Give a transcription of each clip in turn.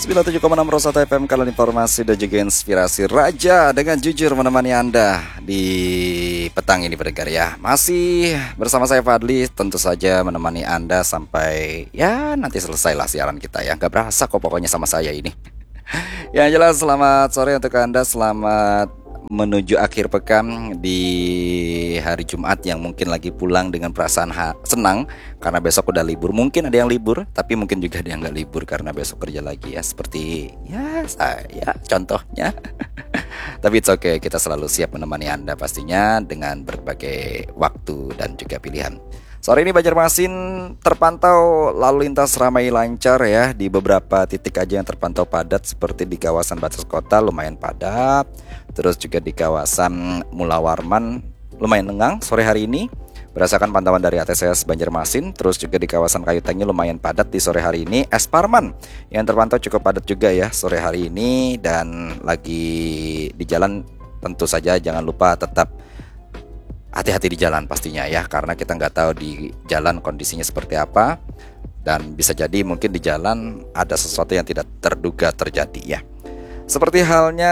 97,6 Rosata FM, kalian informasi dan juga inspirasi Raja dengan jujur menemani Anda di petang ini pendengar ya. Masih bersama saya Fadli, tentu saja menemani Anda sampai ya nanti selesai lah siaran kita ya. Gak berasa kok pokoknya sama saya ini. Yang jelas selamat sore untuk Anda, selamat menuju akhir pekan di hari Jumat yang mungkin lagi pulang dengan perasaan senang karena besok udah libur. Mungkin ada yang libur, tapi mungkin juga ada yang nggak libur karena besok kerja lagi ya. Seperti ya saya contohnya. Tapi it's okay, kita selalu siap menemani Anda pastinya dengan berbagai waktu dan juga pilihan. Sore ini Banjarmasin terpantau lalu lintas ramai lancar ya. Di beberapa titik aja yang terpantau padat, seperti di kawasan batas kota lumayan padat. Terus juga di kawasan Mula Warman lumayan lengang sore hari ini berdasarkan pantauan dari ATCS Banjarmasin. Terus juga di kawasan Kayu Tangi lumayan padat di sore hari ini. Es Parman yang terpantau cukup padat juga ya sore hari ini. Dan lagi di jalan tentu saja jangan lupa tetap hati-hati di jalan pastinya ya, karena kita nggak tahu di jalan kondisinya seperti apa, dan bisa jadi mungkin di jalan ada sesuatu yang tidak terduga terjadi ya. Seperti halnya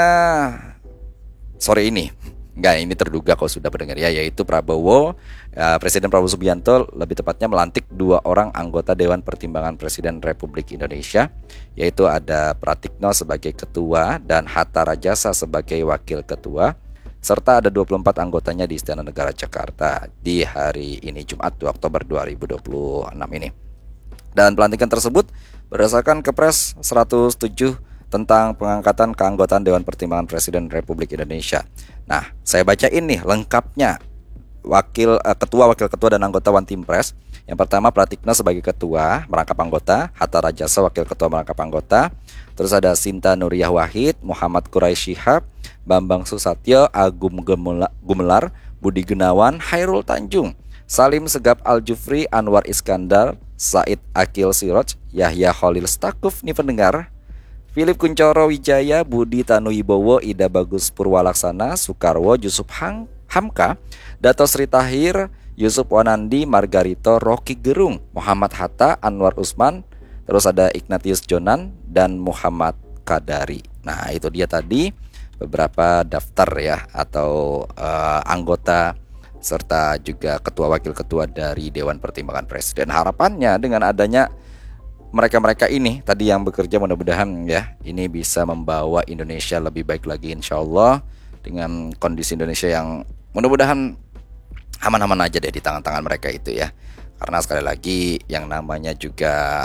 sore ini, ini terduga kalau sudah mendengar ya, yaitu Presiden Prabowo Subianto lebih tepatnya melantik 2 orang anggota Dewan Pertimbangan Presiden Republik Indonesia, yaitu ada Pratikno sebagai ketua dan Hatta Rajasa sebagai wakil ketua, serta ada 24 anggotanya di Istana Negara Jakarta di hari ini Jumat 2 Oktober 2026 ini. Dan pelantikan tersebut berdasarkan Kepres 107 tentang pengangkatan keanggotaan Dewan Pertimbangan Presiden Republik Indonesia. Nah, saya bacain nih lengkapnya ketua, wakil ketua dan anggota One Team Press. Yang pertama Pratikno sebagai ketua merangkap anggota, Hatta Rajasa wakil ketua merangkap anggota. Terus ada Sinta Nuriyah Wahid, Muhammad Quraisy Shihab, Bambang Susatyo, Agung Gumelar, Budi Gunawan, Hairul Tanjung, Salim Segap Al-Jufri, Anwar Iskandar, Said Akil Siroj, Yahya Khalil Stakuf nih pendengar, Philip Kuncoro Wijaya, Budi Tanuwibowo, Ida Bagus Purwalaksana, Soekarwo, Yusuf Hamka, Dato Sri Tahir, Yusuf Wanandi, Margarito, Rocky Gerung, Muhammad Hatta, Anwar Usman, terus ada Ignatius Jonan dan Muhammad Kadari. Nah, itu dia tadi beberapa daftar ya atau anggota serta juga ketua wakil ketua dari Dewan Pertimbangan Presiden. Harapannya dengan adanya mereka-mereka ini tadi yang bekerja, mudah-mudahan ya ini bisa membawa Indonesia lebih baik lagi insya Allah, dengan kondisi Indonesia yang mudah-mudahan aman-aman aja deh di tangan-tangan mereka itu ya. Karena sekali lagi yang namanya juga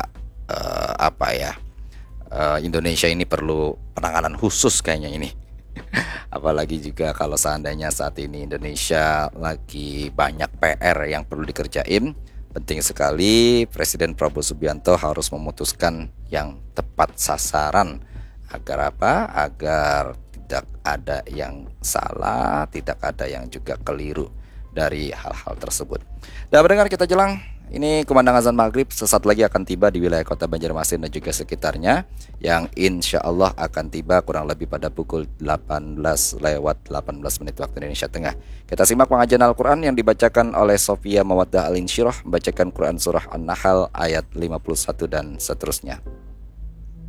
Indonesia ini perlu penanganan khusus kayaknya ini. Apalagi juga kalau seandainya saat ini Indonesia lagi banyak PR yang perlu dikerjain. Penting sekali Presiden Prabowo Subianto harus memutuskan yang tepat sasaran. Agar apa? Agar tidak ada yang salah, tidak ada yang juga keliru dari hal-hal tersebut. Dan mendengar kita jelang, ini kumandang azan maghrib sesaat lagi akan tiba di wilayah kota Banjarmasin dan juga sekitarnya, yang insya Allah akan tiba kurang lebih pada pukul 18 lewat 18 menit waktu Indonesia Tengah. Kita simak pengajian Al-Quran yang dibacakan oleh Sofia Mawaddah Al-Insyirah, membacakan Quran Surah An-Nahl ayat 51 dan seterusnya.